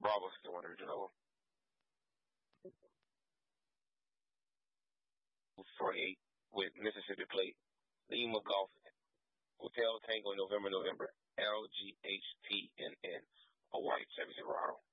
Bravo 6100. 48 with Mississippi plate. Lima Golf. Hotel Tango November. LGHTNN. A white Chevy Silverado.